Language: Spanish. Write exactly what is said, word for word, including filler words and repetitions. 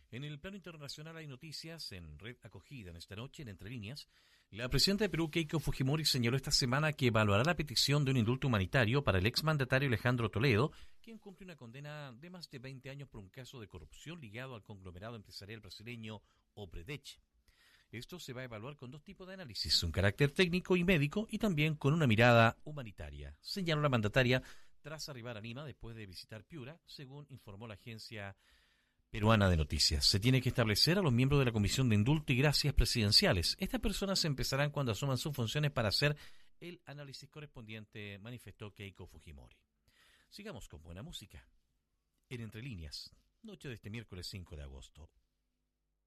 En el plano internacional hay noticias en Red Acogida en esta noche, en Entre Líneas. La presidenta de Perú, Keiko Fujimori, señaló esta semana que evaluará la petición de un indulto humanitario para el exmandatario Alejandro Toledo, quien cumple una condena de más de veinte años por un caso de corrupción ligado al conglomerado empresarial brasileño Odebrecht. Esto se va a evaluar con dos tipos de análisis, un carácter técnico y médico y también con una mirada humanitaria, señaló la mandataria tras arribar a Lima después de visitar Piura, según informó la agencia peruana de noticias. Se tiene que establecer a los miembros de la Comisión de Indulto y Gracias Presidenciales. Estas personas empezarán cuando asuman sus funciones para hacer el análisis correspondiente, manifestó Keiko Fujimori. Sigamos con buena música. En Entre Líneas, noche de este miércoles cinco de agosto.